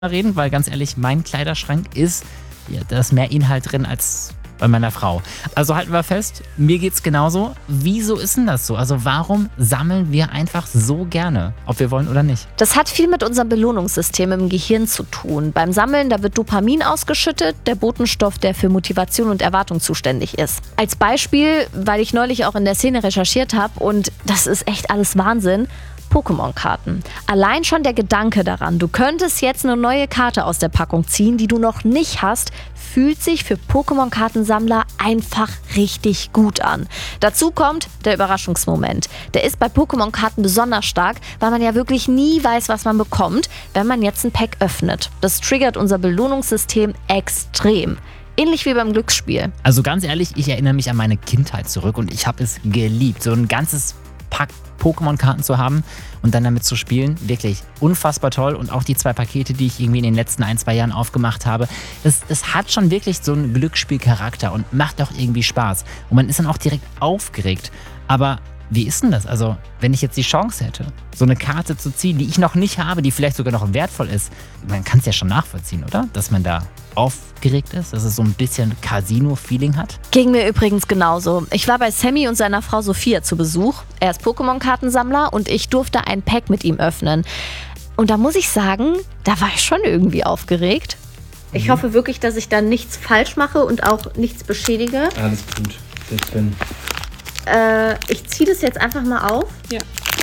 reden, weil ganz ehrlich, mein Kleiderschrank ist, da ist mehr Inhalt drin als bei meiner Frau. Also halten wir fest, mir geht's genauso. Wieso ist denn das so? Also warum sammeln wir einfach so gerne, ob wir wollen oder nicht? Das hat viel mit unserem Belohnungssystem im Gehirn zu tun. Beim Sammeln, da wird Dopamin ausgeschüttet, der Botenstoff, der für Motivation und Erwartung zuständig ist. Als Beispiel, weil ich neulich auch in der Szene recherchiert habe und das ist echt alles Wahnsinn, Pokémon-Karten. Allein schon der Gedanke daran, du könntest jetzt eine neue Karte aus der Packung ziehen, die du noch nicht hast, fühlt sich für Pokémon-Kartensammler einfach richtig gut an. Dazu kommt der Überraschungsmoment. Der ist bei Pokémon-Karten besonders stark, weil man ja wirklich nie weiß, was man bekommt, wenn man jetzt ein Pack öffnet. Das triggert unser Belohnungssystem extrem. Ähnlich wie beim Glücksspiel. Also ganz ehrlich, ich erinnere mich an meine Kindheit zurück und ich habe es geliebt, so ein ganzes Pack Pokémon-Karten zu haben und dann damit zu spielen. Wirklich unfassbar toll. Und auch die 2 Pakete, die ich irgendwie in den letzten 1-2 Jahren aufgemacht habe, das hat schon wirklich so einen Glücksspielcharakter und macht auch irgendwie Spaß. Und man ist dann auch direkt aufgeregt. Aber wie ist denn das? Also, wenn ich jetzt die Chance hätte, so eine Karte zu ziehen, die ich noch nicht habe, die vielleicht sogar noch wertvoll ist, man kann es ja schon nachvollziehen, oder? Dass man da aufgeregt ist, dass es so ein bisschen Casino-Feeling hat. Ging mir übrigens genauso. Ich war bei Sammy und seiner Frau Sophia zu Besuch. Er ist Pokémon-Kartensammler und ich durfte ein Pack mit ihm öffnen. Und da muss ich sagen, da war ich schon irgendwie aufgeregt. Ich hoffe wirklich, dass ich da nichts falsch mache und auch nichts beschädige. Alles gut, jetzt bin. Ich ziehe das jetzt einfach mal auf. Ja.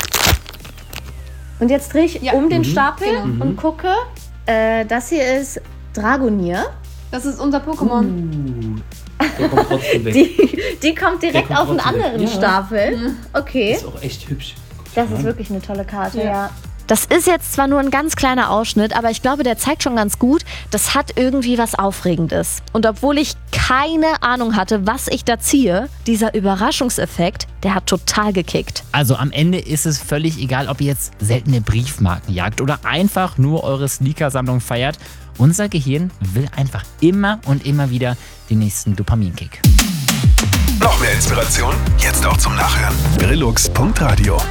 Und jetzt drehe ich um den Stapel Genau. und gucke. Das hier ist Dragonier. Das ist unser Pokémon. Der kommt trotzdem weg. Die kommt direkt kommt auf einen trotzdem weg. anderen Ja. Stapel. Okay. Ist auch echt hübsch. Das ist wirklich eine tolle Karte, Ja. ja. Das ist jetzt zwar nur ein ganz kleiner Ausschnitt, aber ich glaube, der zeigt schon ganz gut, das hat irgendwie was Aufregendes. Und obwohl ich keine Ahnung hatte, was ich da ziehe, dieser Überraschungseffekt, der hat total gekickt. Also am Ende ist es völlig egal, ob ihr jetzt seltene Briefmarken jagt oder einfach nur eure Sneakersammlung feiert. Unser Gehirn will einfach immer und immer wieder den nächsten Dopaminkick. Noch mehr Inspiration? Jetzt auch zum Nachhören. Brillux.radio